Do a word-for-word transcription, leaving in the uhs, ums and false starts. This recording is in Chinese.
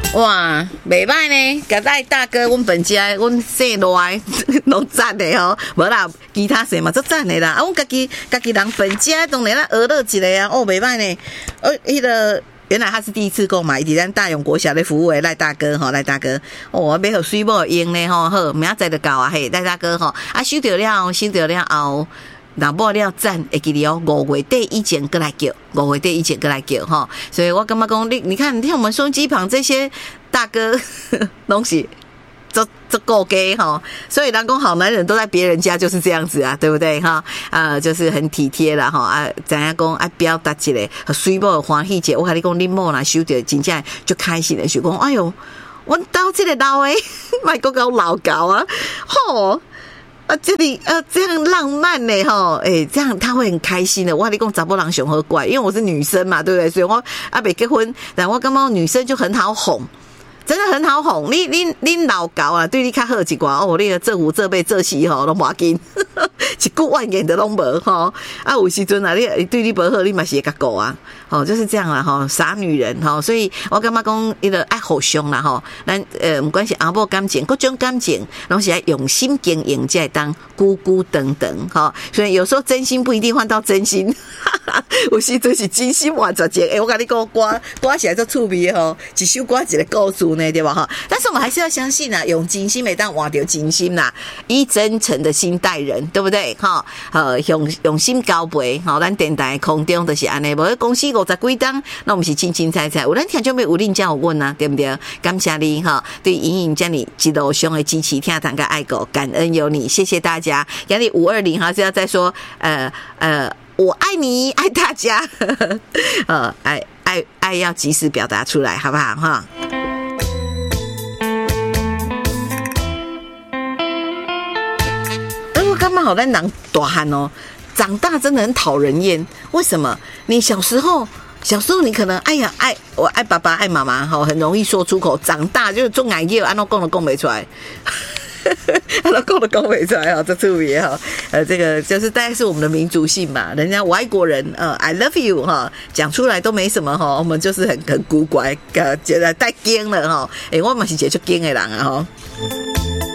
哇，袂歹呢！甲咱大哥，阮本家，阮姓赖，拢赞的吼。无啦，其他姓嘛足赞的啦。啊，阮家己家己人本家当然啦，娱乐一个啊，哦，袂歹呢。呃，迄个原来他是第一次购买，伫咱大勇国小的服务的赖大哥吼，赖大哥，哦，买互水某用呢吼，好，明仔载就到啊，嘿，赖大哥吼，啊，收到了，收到了后。若买了赞会记得哦，五月底以前过来叫，五月底以前过来叫哈，所以我感觉讲你，你看，你看我们收音机旁这些大哥拢是这这够给哈，所以人讲好男人都在别人家就是这样子啊，对不对哈？啊，就是很体贴啦哈啊，知影讲啊表达一个水某欢喜者，我跟你讲，你某若收到真正就开心的，就讲哎呦，我到这个老诶，卖讲讲老高啊，吼。啊，这里呃这样浪漫呢哈，哎，这样他会很开心的。我跟你讲查某人上好怪，因为我是女生嘛，对不对？所以我啊没结婚，但我感觉女生就很好哄。真的很好哄，你你你老高啊，对你较好一寡哦，你个这五这辈这时吼拢无要紧，一句万言的拢无吼。啊，有时阵啊，你对你不好，你嘛是会甲顾啊，吼，就是这样啦吼，傻女人吼，所以我感觉讲伊个爱互相啦吼，咱呃不管是阿某感情，各种感情，拢是要用心经营，才会当久久长长吼。所以有时候真心不一定换到真心，有时阵是真心换绝情。诶，我跟你讲歌歌起来做趣味吼，一首歌一个故事。对吧哈？但是我们还是要相信啊，用真心每当换到真心啦，以真诚的心待人，对不对？哈，呃，用用心交陪，哈，咱电台空中就是安尼，无公司五十几档，那我们是清清彩彩。有咱听就没有令叫我问啊，对不对？感谢你哈，对莹莹将你一路上的支持，听堂个爱狗，感恩有你，谢谢大家。压力五二零哈是要再说，呃呃，我爱你，爱大家，呃，爱爱爱要及时表达出来，好不好哈？干嘛好在人大汉哦，长大真的很讨人厌。为什么？你小时候，小时候你可能哎呀爱我爱爸爸爱妈妈，哈，很容易说出口。长大就是做眼药，按照讲都讲不出来，按照讲都讲不出来哈，这特别哈。呃，这个就是大概是我们的民族性吧。人家外国人呃 ，I love you 哈，讲出来都没什么哈，我们就是很很古怪，呃，觉得太惊了哈。哎、欸，我嘛是一个就惊的人啊哈。